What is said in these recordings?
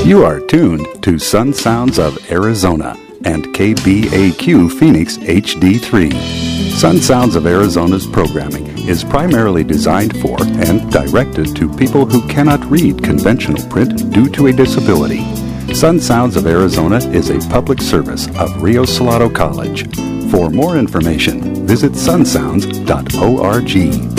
You are tuned to Sun Sounds of Arizona and KBAQ Phoenix HD3. Sun Sounds of Arizona's programming is primarily designed for and directed to people who cannot read conventional print due to a disability. Sun Sounds of Arizona is a public service of Rio Salado College. For more information, visit sunsounds.org.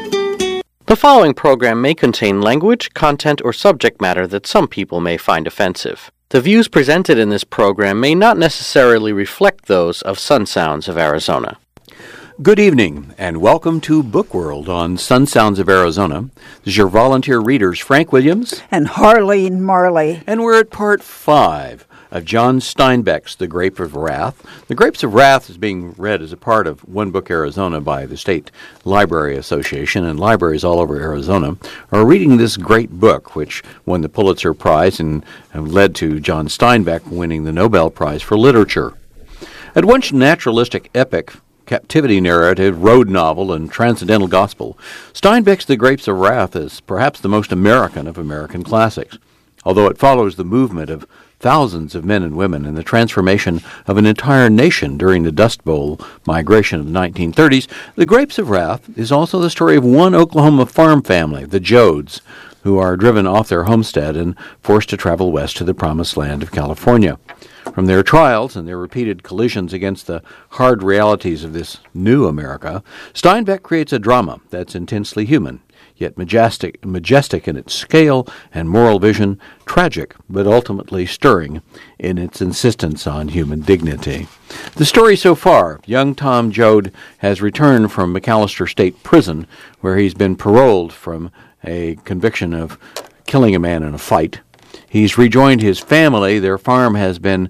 The following program may contain language, content, or subject matter that some people may find offensive. The views presented in this program may not necessarily reflect those of Sun Sounds of Arizona. Good evening, and welcome to Book World on Sun Sounds of Arizona. This is your volunteer readers, Frank Williams and Harleen Marley. And we're at part 5 of John Steinbeck's The Grapes of Wrath. The Grapes of Wrath is being read as a part of One Book Arizona by the State Library Association, and libraries all over Arizona are reading this great book, which won the Pulitzer Prize and led to John Steinbeck winning the Nobel Prize for Literature. At once naturalistic epic, captivity narrative, road novel, and transcendental gospel, Steinbeck's The Grapes of Wrath is perhaps the most American of American classics. Although it follows the movement of thousands of men and women and the transformation of an entire nation during the Dust Bowl migration of the 1930s, The Grapes of Wrath is also the story of one Oklahoma farm family, the Joads, who are driven off their homestead and forced to travel west to the promised land of California. From their trials and their repeated collisions against the hard realities of this new America, Steinbeck creates a drama that's intensely human, yet majestic in its scale and moral vision, tragic but ultimately stirring in its insistence on human dignity. The story so far: young Tom Joad has returned from McAllister State Prison, where he's been paroled from a conviction of killing a man in a fight. He's rejoined his family. Their farm has been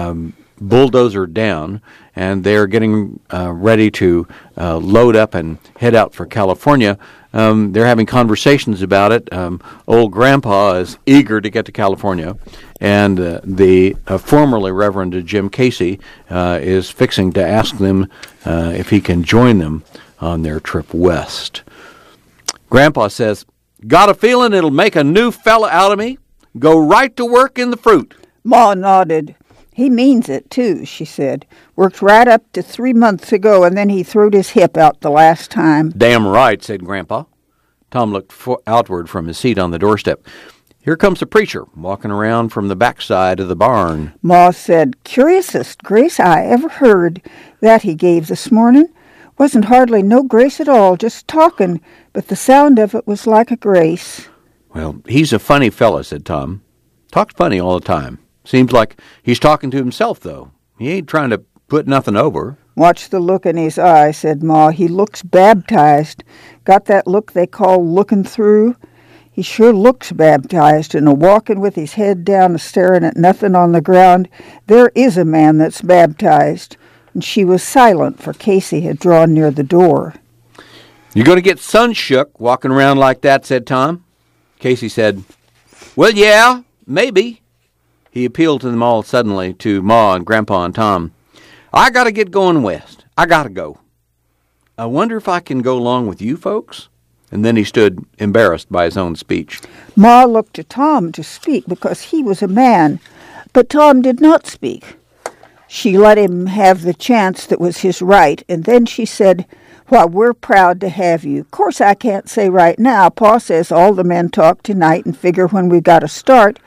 bulldozered down, and they're getting ready to load up and head out for California. They're having conversations about it. Old Grandpa is eager to get to California, and the formerly Reverend Jim Casey is fixing to ask them if he can join them on their trip west. Grandpa says, "Got a feeling it'll make a new fella out of me. Go right to work in the fruit." Ma nodded. "He means it, too," she said. "Worked right up to 3 months ago, and then he throwed his hip out the last time." "Damn right," said Grandpa. Tom looked outward from his seat on the doorstep. "Here comes the preacher, walking around from the backside of the barn." Ma said, "Curiousest grace I ever heard, that he gave this morning. Wasn't hardly no grace at all, just talking, but the sound of it was like a grace." "Well, he's a funny fella," said Tom. "Talks funny all the time. Seems like he's talking to himself, though. He ain't trying to put nothing over." "Watch the look in his eye," said Ma. "He looks baptized. Got that look they call looking through. He sure looks baptized, and a-walking with his head down, a-staring at nothing on the ground. There is a man that's baptized." And she was silent, for Casey had drawn near the door. "You're going to get sun-shook walking around like that," said Tom. Casey said, "Well, yeah, maybe." He appealed to them all suddenly, to Ma and Grandpa and Tom. "I got to get going west. I got to go. I wonder if I can go along with you folks?" And then he stood embarrassed by his own speech. Ma looked to Tom to speak because he was a man, but Tom did not speak. She let him have the chance that was his right, and then she said, "Why, we're proud to have you. Of course, I can't say right now. Pa says all the men talk tonight and figure when we got to start.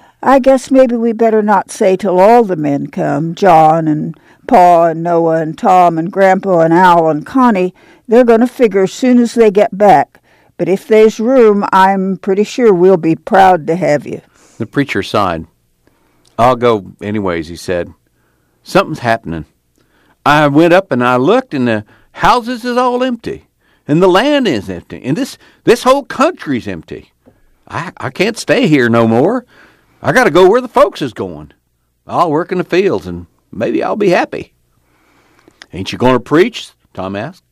I guess maybe we better not say till all the men come. John and Pa and Noah and Tom and Grandpa and Al and Connie, they're going to figure as soon as they get back. But if there's room, I'm pretty sure we'll be proud to have you." The preacher sighed. "I'll go anyways," he said. "Something's happening. I went up and I looked, and the houses is all empty, and the land is empty, and this whole country's empty. I can't stay here no more. I got to go where the folks is going. I'll work in the fields, and maybe I'll be happy." "Ain't you going to preach?" Tom asked.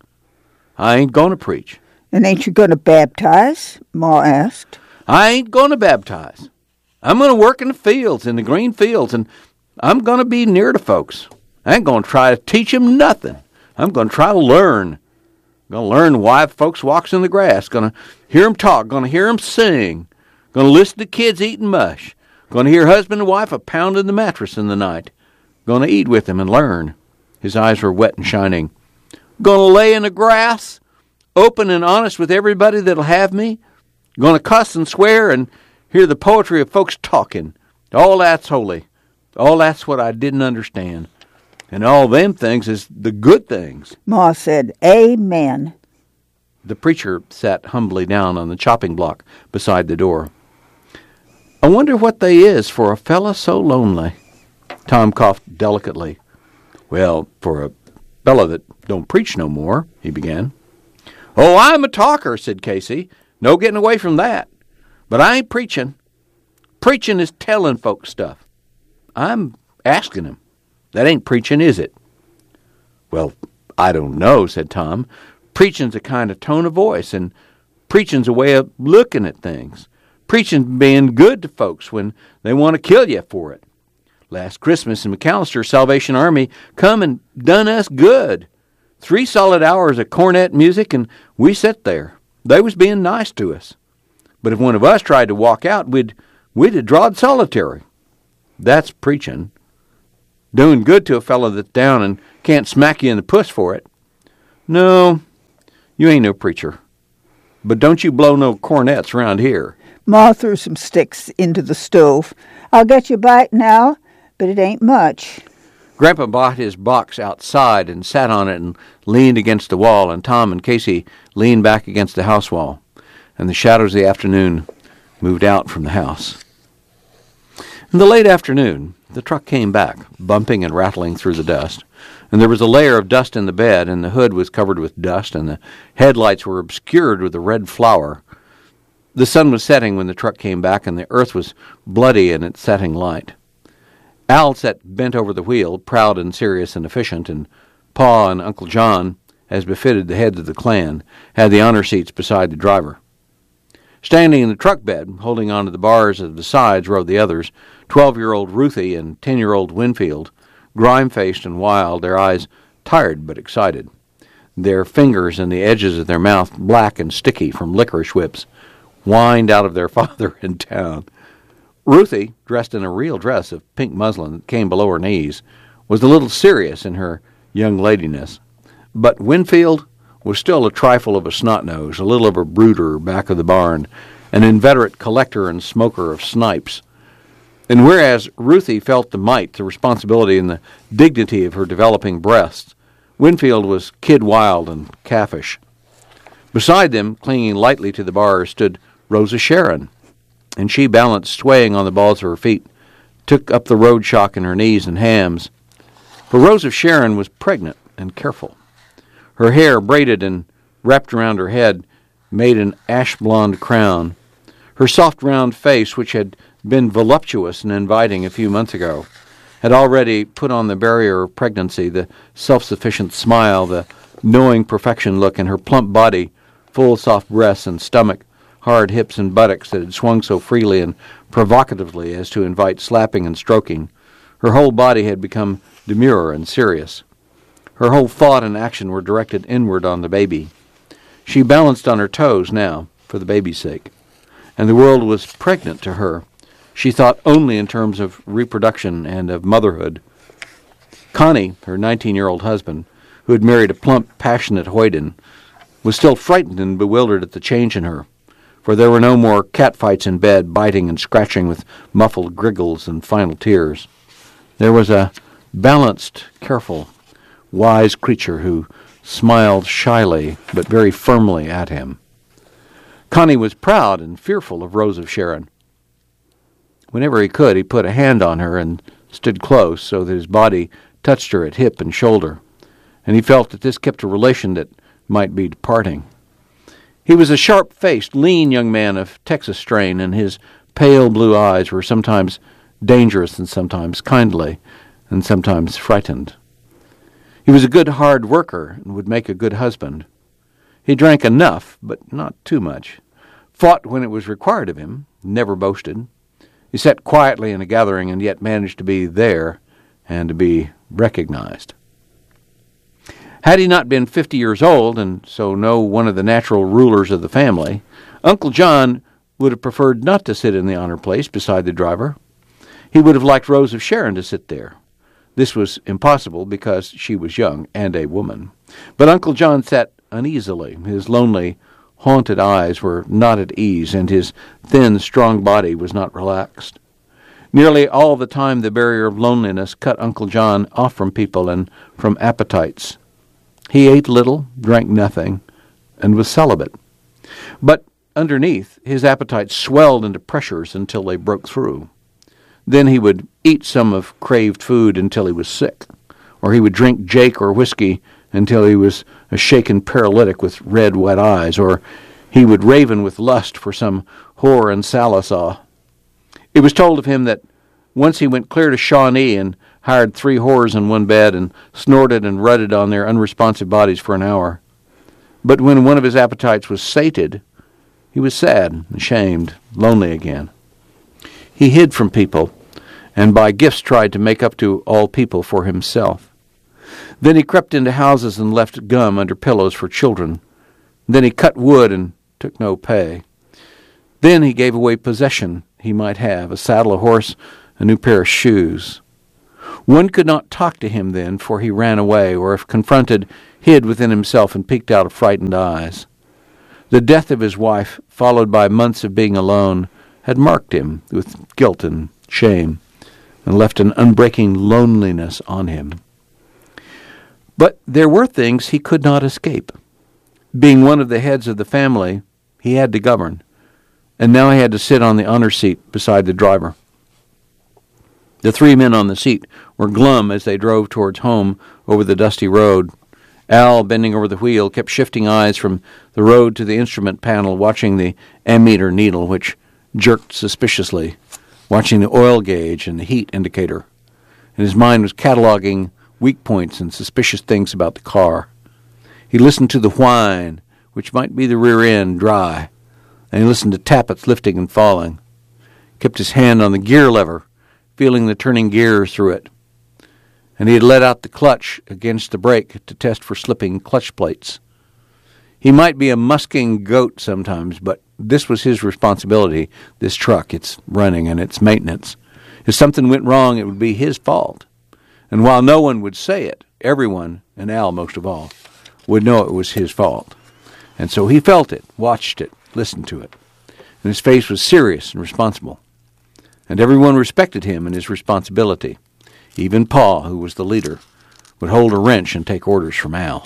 "I ain't going to preach." "And ain't you going to baptize?" Ma asked. "I ain't going to baptize. I'm going to work in the fields, in the green fields, and I'm going to be near to folks. I ain't going to try to teach them nothing. I'm going to try to learn. I'm going to learn why folks walks in the grass. Going to hear them talk. Going to hear them sing. Going to listen to kids eating mush. Going to hear husband and wife a-pounding the mattress in the night. Going to eat with them and learn. His eyes were wet and shining. Going to lay in the grass, open and honest with everybody that'll have me. Going to cuss and swear and hear the poetry of folks talking. All that's holy. All that's what I didn't understand. And all them things is the good things. Ma said, Amen. The preacher sat humbly down on the chopping block beside the door. I wonder what they is for a fella so lonely. Tom coughed delicately. Well, for a fella that don't preach no more, he began. Oh, I'm a talker, said Casey. No getting away from that. But I ain't preaching. Preaching is telling folks stuff. I'm asking them. That ain't preaching, is it? Well, I don't know, said Tom. Preaching's a kind of tone of voice, and preaching's a way of looking at things. Preaching's being good to folks when they want to kill you for it. Last Christmas in McAllister, Salvation Army come and done us good. 3 solid hours of cornet music, and we sat there. They was being nice to us. But if one of us tried to walk out, we'd have drawed solitary. That's preaching. Doing good to a fellow that's down and can't smack you in the puss for it. No, you ain't no preacher. But don't you blow no cornets around here. Ma threw some sticks into the stove. I'll get you a bite now, but it ain't much. Grandpa bought his box outside and sat on it and leaned against the wall, and Tom and Casey leaned back against the house wall, and the shadows of the afternoon moved out from the house. In the late afternoon, the truck came back, bumping and rattling through the dust, and there was a layer of dust in the bed, and the hood was covered with dust, and the headlights were obscured with a red flower. The sun was setting when the truck came back, and the earth was bloody in its setting light. Al sat bent over the wheel, proud and serious and efficient, and Pa and Uncle John, as befitted the heads of the clan, had the honor seats beside the driver. Standing in the truck bed, holding onto the bars of the sides, rode the others, 12-year-old Ruthie and 10-year-old Winfield, grime-faced and wild, their eyes tired but excited, their fingers and the edges of their mouth black and sticky from licorice whips, whined out of their father in town. Ruthie, dressed in a real dress of pink muslin that came below her knees, was a little serious in her young ladiness, but Winfield was still a trifle of a snot-nose, a little of a brooder back of the barn, an inveterate collector and smoker of snipes. And whereas Ruthie felt the might, the responsibility, and the dignity of her developing breasts, Winfield was kid-wild and calfish. Beside them, clinging lightly to the bars, stood Rosa Sharon, and she, balanced, swaying on the balls of her feet, took up the road shock in her knees and hams. For Rosa Sharon was pregnant and careful. Her hair, braided and wrapped around her head, made an ash-blonde crown. Her soft round face, which had been voluptuous and inviting a few months ago, had already put on the barrier of pregnancy, the self-sufficient smile, the knowing perfection look, and her plump body, full soft breasts and stomach, hard hips and buttocks that had swung so freely and provocatively as to invite slapping and stroking. Her whole body had become demure and serious. Her whole thought and action were directed inward on the baby. She balanced on her toes now, for the baby's sake, and the world was pregnant to her. She thought only in terms of reproduction and of motherhood. Connie, her 19-year-old husband, who had married a plump, passionate hoyden, was still frightened and bewildered at the change in her, for there were no more catfights in bed, biting and scratching with muffled griggles and final tears. There was a balanced, careful, wise creature who smiled shyly but very firmly at him. Connie was proud and fearful of Rose of Sharon. Whenever he could, he put a hand on her and stood close so that his body touched her at hip and shoulder, and he felt that this kept a relation that might be departing. He was a sharp-faced, lean young man of Texas strain, and his pale blue eyes were sometimes dangerous and sometimes kindly and sometimes frightened. He was a good hard worker and would make a good husband. He drank enough, but not too much, fought when it was required of him, never boasted. He sat quietly in a gathering and yet managed to be there and to be recognized. Had he not been 50 years old, and so no one of the natural rulers of the family, Uncle John would have preferred not to sit in the honor place beside the driver. He would have liked Rose of Sharon to sit there. This was impossible because she was young and a woman. But Uncle John sat uneasily. His lonely, haunted eyes were not at ease, and his thin, strong body was not relaxed. Nearly all the time the barrier of loneliness cut Uncle John off from people and from appetites. He ate little, drank nothing, and was celibate. But underneath, his appetite swelled into pressures until they broke through. Then he would eat some of craved food until he was sick, or he would drink Jake or whiskey until he was a shaken paralytic with red, wet eyes, or he would raven with lust for some whore in Salisaw. It was told of him that once he went clear to Shawnee and hired 3 whores in one bed and snorted and rutted on their unresponsive bodies for an hour. But when one of his appetites was sated, he was sad, ashamed, lonely again. He hid from people, and by gifts tried to make up to all people for himself. Then he crept into houses and left gum under pillows for children. Then he cut wood and took no pay. Then he gave away possession he might have, a saddle, a horse, a new pair of shoes. One could not talk to him then, for he ran away, or if confronted, hid within himself and peeked out of frightened eyes. The death of his wife, followed by months of being alone, had marked him with guilt and shame, and left an unbreaking loneliness on him. But there were things he could not escape. Being one of the heads of the family, he had to govern, and now he had to sit on the honor seat beside the driver. The 3 men on the seat were glum as they drove towards home over the dusty road. Al, bending over the wheel, kept shifting eyes from the road to the instrument panel, watching the ammeter needle, which jerked suspiciously, watching the oil gauge and the heat indicator. And his mind was cataloging weak points and suspicious things about the car. He listened to the whine, which might be the rear end, dry, and he listened to tappets lifting and falling. Kept his hand on the gear lever, feeling the turning gears through it. And he had let out the clutch against the brake to test for slipping clutch plates. He might be a musking goat sometimes, but this was his responsibility, this truck, its running and its maintenance. If something went wrong, it would be his fault. And while no one would say it, everyone, and Al most of all, would know it was his fault. And so he felt it, watched it, listened to it. And his face was serious and responsible. And everyone respected him and his responsibility. Even Pa, who was the leader, would hold a wrench and take orders from Al.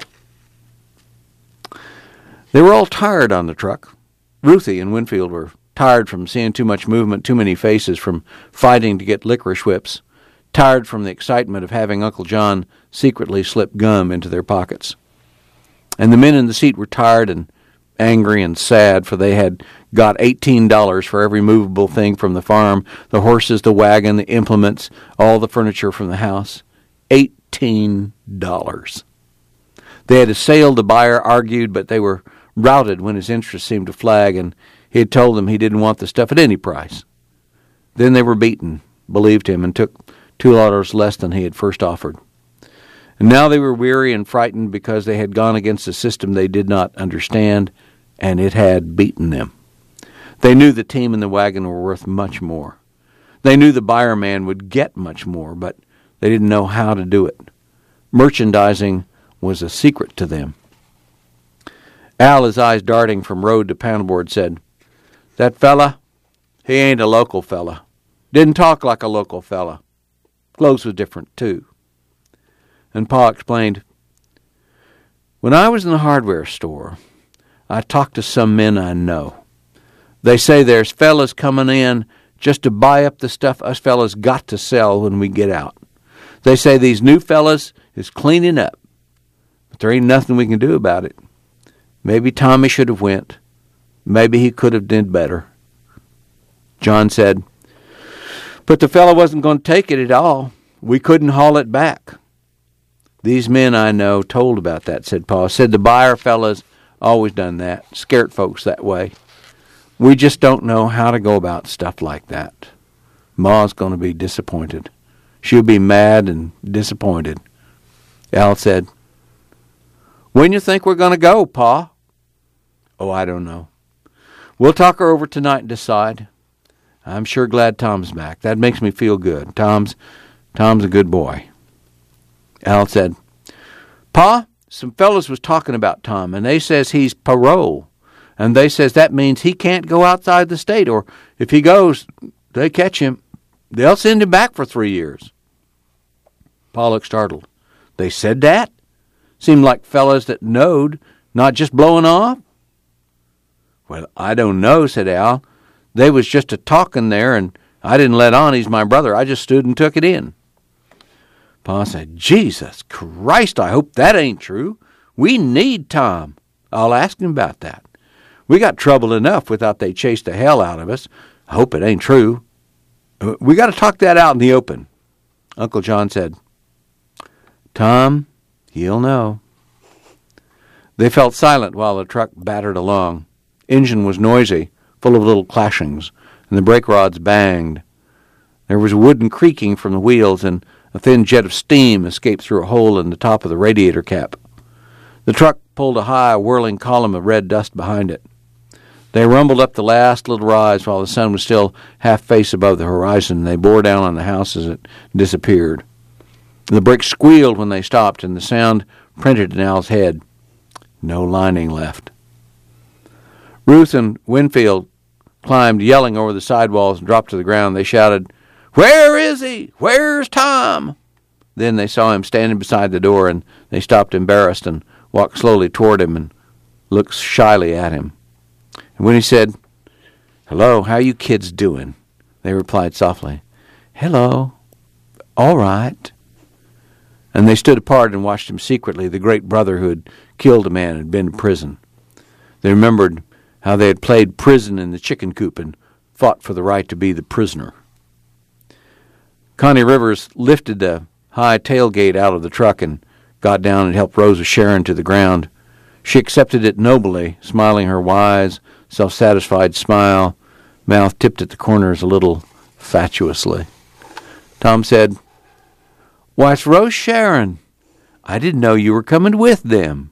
They were all tired on the truck. Ruthie and Winfield were tired from seeing too much movement, too many faces, from fighting to get licorice whips, tired from the excitement of having Uncle John secretly slip gum into their pockets. And the men in the seat were tired and angry and sad, for they had got $18 for every movable thing from the farm, the horses, the wagon, the implements, all the furniture from the house. $18. They had assailed the buyer, argued, but they were routed when his interest seemed to flag, and he had told them he didn't want the stuff at any price. Then they were beaten, believed him, and took $2 less than he had first offered. And now they were weary and frightened because they had gone against a system they did not understand, and it had beaten them. They knew the team and the wagon were worth much more. They knew the buyer man would get much more, but they didn't know how to do it. Merchandising was a secret to them. Al, his eyes darting from road to paddleboard, said, "That fella, he ain't a local fella. Didn't talk like a local fella. Clothes was different, too." And Pa explained, "When I was in the hardware store, I talked to some men I know. They say there's fellas coming in just to buy up the stuff us fellas got to sell when we get out. They say these new fellas is cleaning up, but there ain't nothing we can do about it. Maybe Tommy should have went. Maybe he could have did better." John said, "But the fella wasn't going to take it at all. We couldn't haul it back." "These men I know told about that," said Pa. "Said the buyer fellas always done that, scared folks that way. We just don't know how to go about stuff like that. Ma's going to be disappointed. She'll be mad and disappointed." Al said, "When you think we're going to go, Pa?" "Oh, I don't know. We'll talk her over tonight and decide. I'm sure glad Tom's back. That makes me feel good. Tom's a good boy. Al said, Pa, some fellas was talking about Tom, and they says he's parole. And they says that means he can't go outside the state, or if he goes, they catch him. They'll send him back for 3 years. Pa looked startled. They said that? Seemed like fellas that knowed, not just blowing off. Well, I don't know, said Al. They was just a-talking there, and I didn't let on he's my brother. I just stood and took it in. Pa said, Jesus Christ, I hope that ain't true. We need Tom. I'll ask him about that. We got trouble enough without they chased the hell out of us. I hope it ain't true. We got to talk that out in the open. Uncle John said, Tom, he'll know. They felt silent while the truck battered along. Engine was noisy, full of little clashings, and the brake rods banged. There was a wooden creaking from the wheels, and a thin jet of steam escaped through a hole in the top of the radiator cap. The truck pulled a high, whirling column of red dust behind it. They rumbled up the last little rise while the sun was still half-face above the horizon, and they bore down on the house as it disappeared. The brakes squealed when they stopped, and the sound printed in Al's head. No lining left. Ruth and Winfield climbed yelling over the sidewalls and dropped to the ground. They shouted, Where is he? Where's Tom? Then they saw him standing beside the door, and they stopped embarrassed and walked slowly toward him and looked shyly at him. And when he said, Hello, how you kids doing? They replied softly, Hello, all right. And they stood apart and watched him secretly, the great brother who had killed a man and had been to prison. They remembered how they had played prison in the chicken coop and fought for the right to be the prisoner. Connie Rivers lifted the high tailgate out of the truck and got down and helped Rosa Sharon to the ground. She accepted it nobly, smiling her wise, self-satisfied smile, mouth tipped at the corners a little fatuously. Tom said, Why, it's Rose Sharon. I didn't know you were coming with them.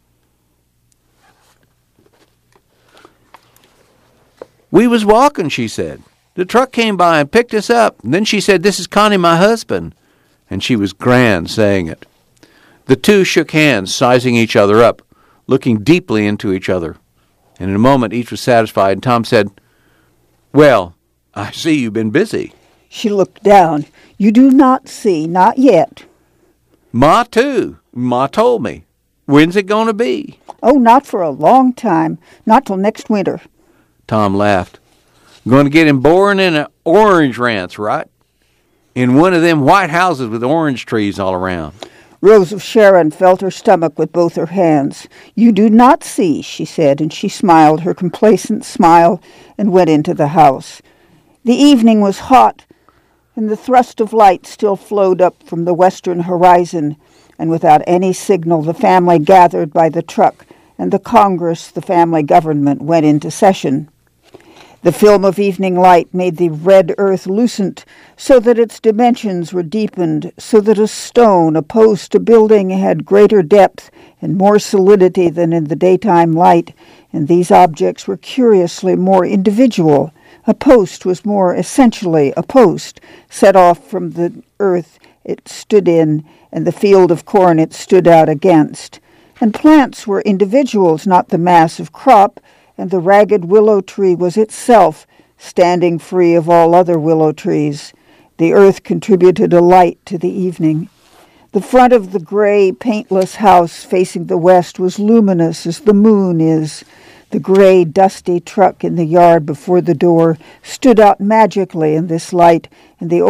We was walking, she said. The truck came by and picked us up. And then she said, This is Connie, my husband. And she was grand saying it. The two shook hands, sizing each other up, looking deeply into each other. And in a moment, each was satisfied, and Tom said, Well, I see you've been busy. She looked down. You do not see, not yet. Ma, too. Ma told me. When's it going to be? Oh, not for a long time. Not till next winter. Tom laughed. Going to get him born in an orange ranch, right? In one of them white houses with orange trees all around. Rose of Sharon felt her stomach with both her hands. You do not see, she said, and she smiled her complacent smile and went into the house. The evening was hot, and the thrust of light still flowed up from the western horizon, and without any signal the family gathered by the truck, and the Congress, the family government, went into session. The film of evening light made the red earth lucent, so that its dimensions were deepened, so that a stone, a post, a building had greater depth and more solidity than in the daytime light, and these objects were curiously more individual. A post was more essentially a post, set off from the earth it stood in, and the field of corn it stood out against. And plants were individuals, not the mass of crop, and the ragged willow tree was itself, standing free of all other willow trees. The earth contributed a light to the evening. The front of the gray, paintless house facing the west was luminous as the moon is. The gray, dusty truck in the yard before the door stood out magically in this light and the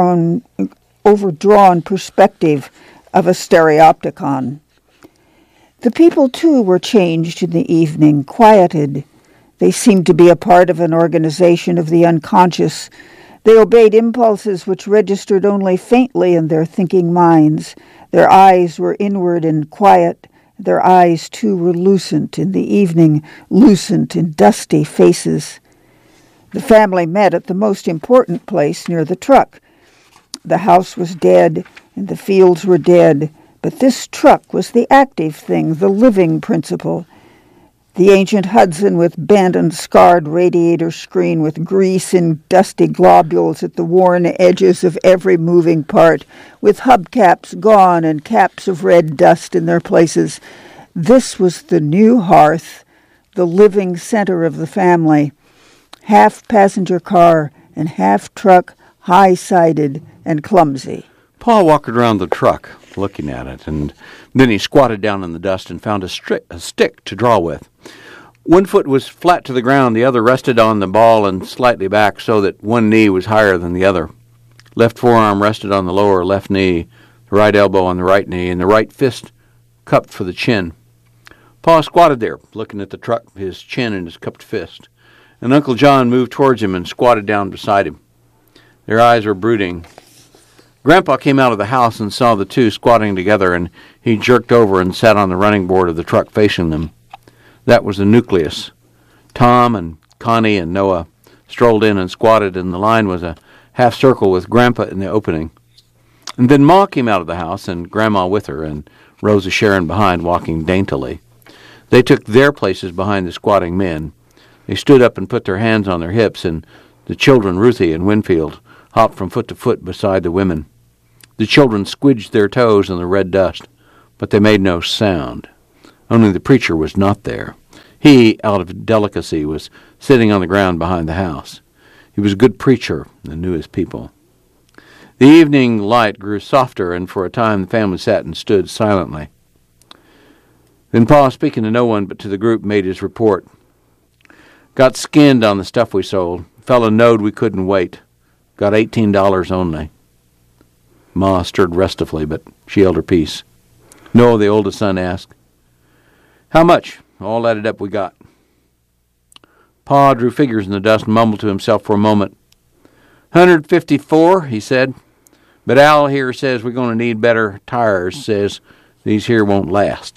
overdrawn perspective of a stereopticon. The people, too, were changed in the evening, quieted. They seemed to be a part of an organization of the unconscious. They obeyed impulses which registered only faintly in their thinking minds. Their eyes were inward and quiet. Their eyes, too, were lucent in the evening, lucent in dusty faces. The family met at the most important place near the truck. The house was dead, and the fields were dead. But this truck was the active thing, the living principle. The ancient Hudson with bent and scarred radiator screen with grease in dusty globules at the worn edges of every moving part, with hubcaps gone and caps of red dust in their places. This was the new hearth, the living center of the family. Half passenger car and half truck, high-sided and clumsy. Pa walked around the truck, looking at it, and then he squatted down in the dust and found a stick to draw with. One foot was flat to the ground, the other rested on the ball and slightly back so that one knee was higher than the other. Left forearm rested on the lower left knee, the right elbow on the right knee, and the right fist cupped for the chin. Pa squatted there, looking at the truck, his chin in his cupped fist, and Uncle John moved towards him and squatted down beside him. Their eyes were brooding. Grandpa came out of the house and saw the two squatting together, and he jerked over and sat on the running board of the truck facing them. That was the nucleus. Tom and Connie and Noah strolled in and squatted, and the line was a half circle with Grandpa in the opening. And then Ma came out of the house, and Grandma with her, and Rosa Sharon behind, walking daintily. They took their places behind the squatting men. They stood up and put their hands on their hips, and the children, Ruthie and Winfield, hopped from foot to foot beside the women. The children squidged their toes in the red dust, but they made no sound. Only the preacher was not there. He, out of delicacy, was sitting on the ground behind the house. He was a good preacher and knew his people. The evening light grew softer, and for a time the family sat and stood silently. Then Pa, speaking to no one but to the group, made his report. Got skinned on the stuff we sold. Fella knowed we couldn't wait. Got $18 only. Ma stirred restively, but she held her peace. Noah, the oldest son, asked, "How much?" All added up we got. Pa drew figures in the dust and mumbled to himself for a moment. 154, he said. But Al here says we're going to need better tires, says these here won't last.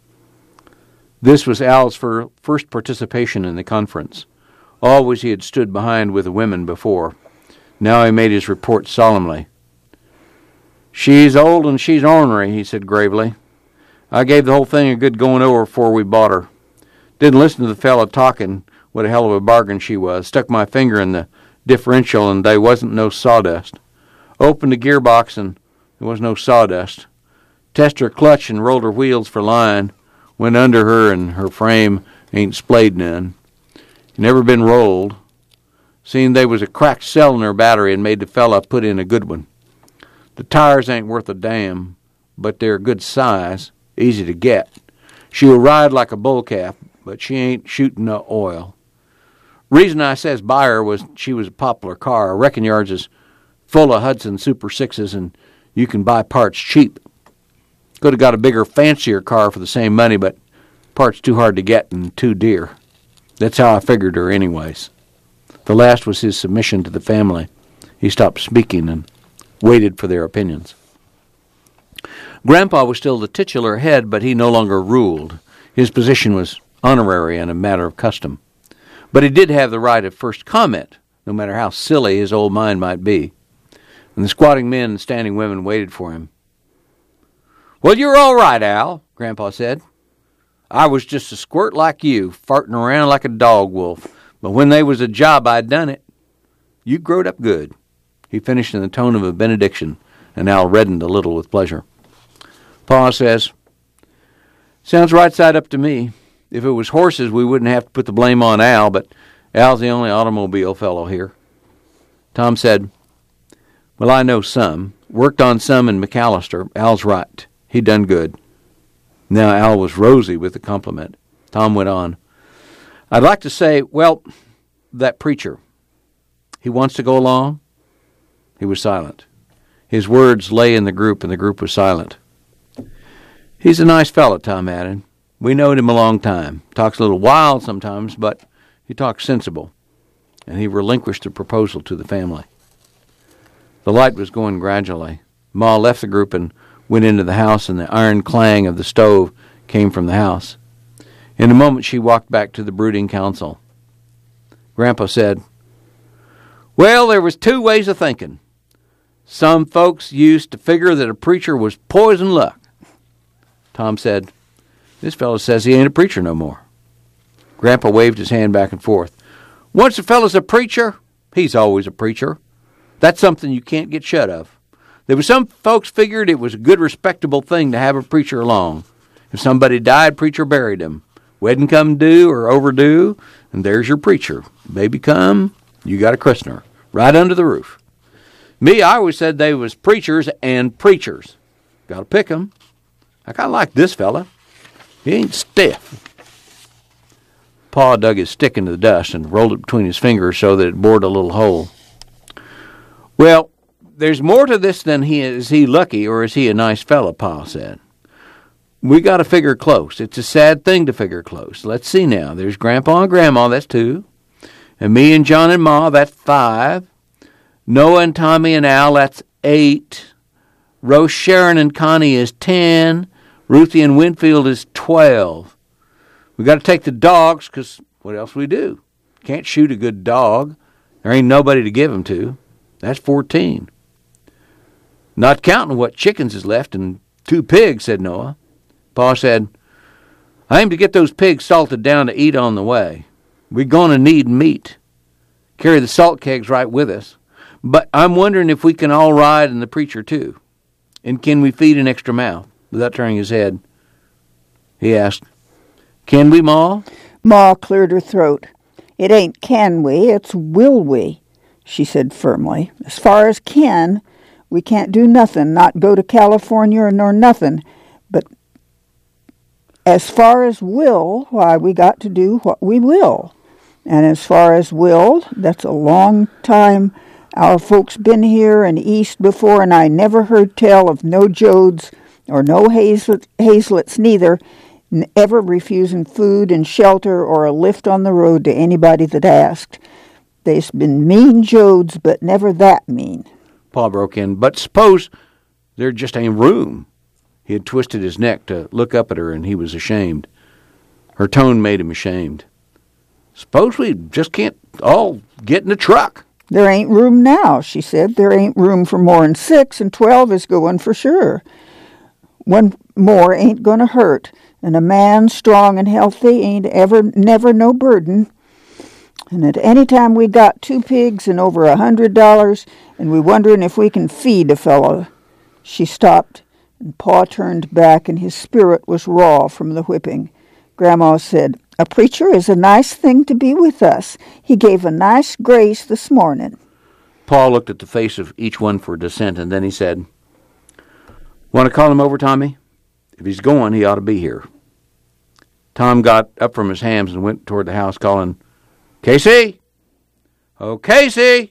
This was Al's first participation in the conference. Always he had stood behind with the women before. Now he made his report solemnly. "She's old and she's ornery," he said gravely. "I gave the whole thing a good going over before we bought her. Didn't listen to the fella talking what a hell of a bargain she was. Stuck my finger in the differential and they wasn't no sawdust. Opened the gearbox and there was no sawdust. Tested her clutch and rolled her wheels for line. Went under her and her frame ain't splayed none. Never been rolled. Seen they was a cracked cell in her battery and made the fella put in a good one. The tires ain't worth a damn, but they're good size, easy to get. She'll ride like a bull calf, but she ain't shooting no oil. Reason I says buy her was she was a popular car. I reckon yours is full of Hudson Super 6s and you can buy parts cheap. Could have got a bigger, fancier car for the same money, but parts too hard to get and too dear. That's how I figured her anyways." The last was his submission to the family. He stopped speaking and waited for their opinions. Grandpa was still the titular head, but he no longer ruled. His position was honorary and a matter of custom. But he did have the right of first comment, no matter how silly his old mind might be. And the squatting men and standing women waited for him. "Well, you're all right, Al," Grandpa said. "I was just a squirt like you, farting around like a dog wolf. But when they was a job, I done it. You growed up good." He finished in the tone of a benediction, and Al reddened a little with pleasure. Pa says, "Sounds right side up to me. If it was horses, we wouldn't have to put the blame on Al, but Al's the only automobile fellow here." Tom said, "Well, I know some. Worked on some in McAllister. Al's right. He done good." Now Al was rosy with the compliment. Tom went on, "I'd like to say, well, that preacher, he wants to go along?" He was silent. His words lay in the group, and the group was silent. "He's a nice fellow," Tom added. "We knowed him a long time. Talks a little wild sometimes, but he talks sensible." And he relinquished the proposal to the family. The light was going gradually. Ma left the group and went into the house, and the iron clang of the stove came from the house. In a moment she walked back to the brooding council. Grandpa said, "Well, there was two ways of thinking. Some folks used to figure that a preacher was poison luck." Tom said, "This fellow says he ain't a preacher no more." Grandpa waved his hand back and forth. Once a fella's a preacher, he's always a preacher. That's something you can't get shut of. There was some folks figured it was a good, respectable thing to have a preacher along. If somebody died, preacher buried him. Wedding come due or overdue, and there's your preacher. Baby come, you got a christener. Right under the roof. Me, I always said they was preachers and preachers. Got to pick 'em. I kind of like this fella. He ain't stiff. Pa dug his stick into the dust and rolled it between his fingers so that it bored a little hole. Well, there's more to this than is he lucky or is he a nice fella, Pa said. We got to figure close. It's a sad thing to figure close. Let's see now. There's Grandpa and Grandma, that's 2. And me and John and Ma, that's 5. Noah and Tommy and Al, that's 8. Rose, Sharon, and Connie is 10. Ruthie and Winfield is 12. We got to take the dogs, because what else we do? Can't shoot a good dog. There ain't nobody to give 'em to. That's 14. Not counting what chickens is left and 2 pigs, said Noah. Pa said, I aim to get those pigs salted down to eat on the way. We're going to need meat. Carry the salt kegs right with us. But I'm wondering if we can all ride and the preacher too. And can we feed an extra mouth? Without turning his head, he asked, Can we, Ma? Ma cleared her throat. It ain't can we, it's will we, she said firmly. As far as can, we can't do nothing, not go to California nor nothing. But as far as will, why, we got to do what we will. And as far as will, that's a long time. Our folks been here and east before, and I never heard tell of no Jodes or no Hazlets neither, ever refusing food and shelter or a lift on the road to anybody that asked. They's been mean Jodes, but never that mean. Pa broke in, but suppose there just ain't room. He had twisted his neck to look up at her, and he was ashamed. Her tone made him ashamed. Suppose we just can't all get in the truck. There ain't room now, she said. There ain't room for more'n 6, and 12 is going for sure. One more ain't going to hurt, and a man strong and healthy ain't never no burden. And at any time we got 2 pigs and over $100, and we wondering if we can feed a fellow. She stopped, and Pa turned back, and his spirit was raw from the whipping. Grandma said, A preacher is a nice thing to be with us. He gave a nice grace this morning. Pa looked at the face of each one for dissent, and then he said, Want to call him over, Tommy? If he's going, he ought to be here. Tom got up from his hams and went toward the house, calling, Casey! Oh, Casey!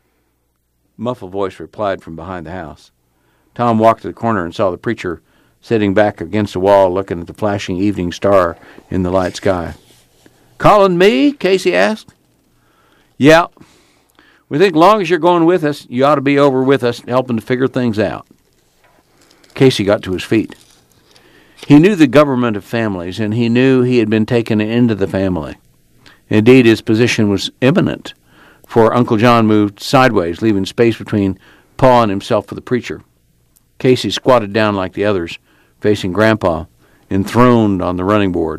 A muffled voice replied from behind the house. Tom walked to the corner and saw the preacher sitting back against the wall looking at the flashing evening star in the light sky. Calling me? Casey asked. Yeah. We think as long as you're going with us, you ought to be over with us helping to figure things out. Casey got to his feet. He knew the government of families, and he knew he had been taken into the family. Indeed, his position was imminent, for Uncle John moved sideways, leaving space between Pa and himself for the preacher. Casey squatted down like the others, facing Grandpa, enthroned on the running board.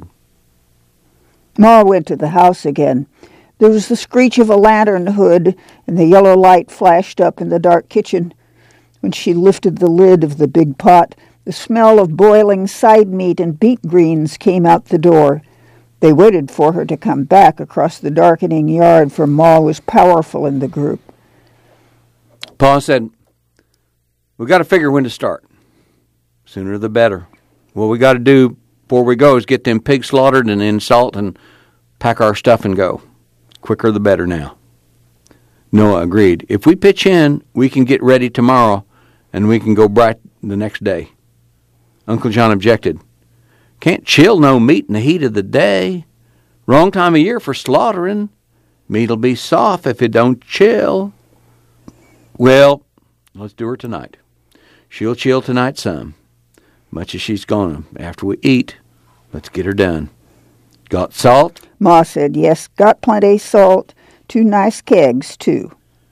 Ma went to the house again. There was the screech of a lantern hood, and the yellow light flashed up in the dark kitchen. When she lifted the lid of the big pot, the smell of boiling side meat and beet greens came out the door. They waited for her to come back across the darkening yard, for Ma was powerful in the group. Pa said, We got to figure when to start. Sooner the better. What we got to do before we go is get them pigs slaughtered and then salt and pack our stuff and go. Quicker the better now. Noah agreed. If we pitch in, we can get ready tomorrow, and we can go bright the next day. Uncle John objected. Can't chill no meat in the heat of the day. Wrong time of year for slaughtering. Meat'll be soft if it don't chill. Well, let's do her tonight. She'll chill tonight some. Much as she's gonna. After we eat, let's get her done. Got salt? Ma said, Yes, got plenty salt. 2 nice kegs, too.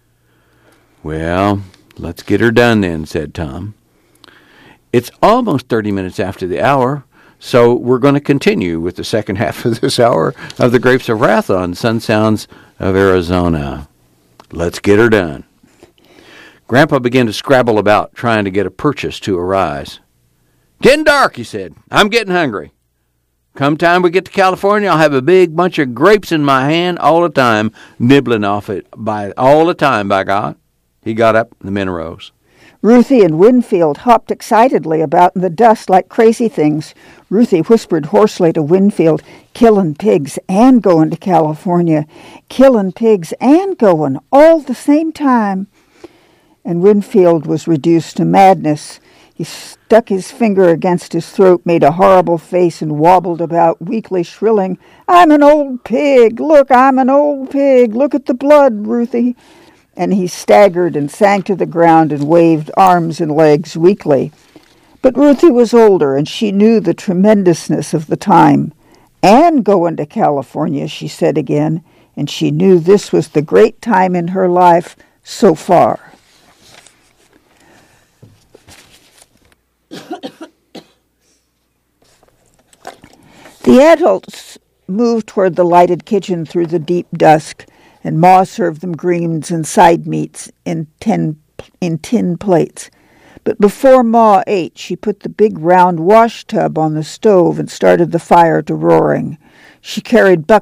Well, let's get her done then, said Tom. It's almost 30 minutes after the hour, So we're going to continue with the second half of this hour of the Grapes of Wrath on Sun Sounds of Arizona. Let's get her done. Grandpa began to scrabble about, trying to get a purchase to arise. "Getting dark," he said. "I'm getting hungry. Come time we get to California, I'll have a big bunch of grapes in my hand all the time, nibbling off it all the time, by God." He got up, and the men arose. Ruthie and Winfield hopped excitedly about in the dust like crazy things. Ruthie whispered hoarsely to Winfield, "Killing pigs and going to California. Killing pigs and going all the same time." And Winfield was reduced to madness. He stuck his finger against his throat, made a horrible face, and wobbled about, weakly shrilling, "I'm an old pig! Look, I'm an old pig! Look at the blood, Ruthie!" And he staggered and sank to the ground and waved arms and legs weakly. But Ruthie was older, and she knew the tremendousness of the time. "And going to California," she said again, and she knew this was the great time in her life so far. The adults moved toward the lighted kitchen through the deep dusk, and Ma served them greens and side meats in tin plates. But before Ma ate, she put the big round wash tub on the stove and started the fire to roaring. She carried buckets